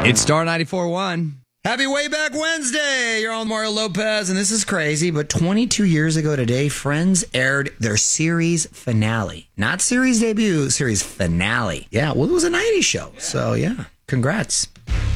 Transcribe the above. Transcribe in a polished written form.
It's Star 94.1. Happy Way Back Wednesday. You're on Mario Lopez, and this is crazy, but 22 years ago today, Friends aired their series finale. Not series debut, series finale. Yeah, well, it was a 90s show, so yeah, congrats.